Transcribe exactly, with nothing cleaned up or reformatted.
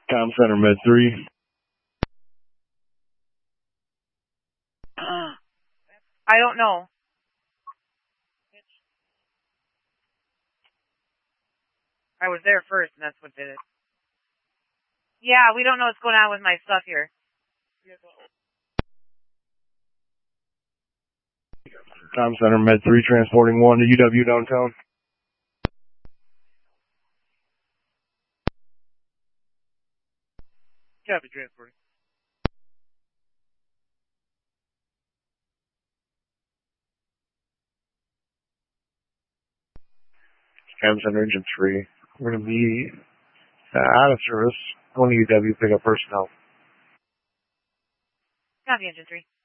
Com Center Med three. I don't know. I was there first, and that's what did it. Yeah, we don't know what's going on with my stuff here. Com Center Med three transporting one to U W downtown. Copy, transporting. Com Center Engine three. We're going to be uh, out of service. Going to U W, pick up personnel. Copy, Engine three.